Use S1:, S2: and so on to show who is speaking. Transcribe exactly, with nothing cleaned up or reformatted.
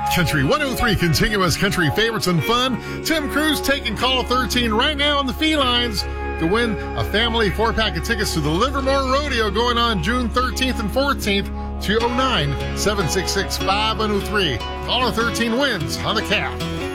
S1: Country one oh three continuous country favorites and fun. Tim Cruz taking call thirteen right now on the felines to win a family four-pack of tickets to the Livermore Rodeo going on June thirteenth and fourteenth. two oh nine, seven six six, five one oh three. Caller thirteen wins on the cap.